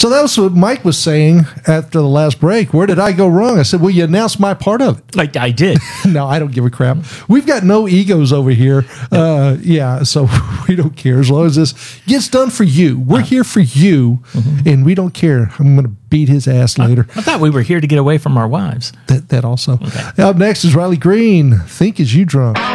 So that was what Mike was saying after the last break. Where did I go wrong? I said, well, you announced my part of it. I did. No, I don't give a crap. We've got no egos over here. So we don't care as long as this gets done for you. We're here for you, and we don't care. I'm going to beat his ass later. I thought we were here to get away from our wives. That also. Okay. Up next is Riley Green. Think Is You Drunk?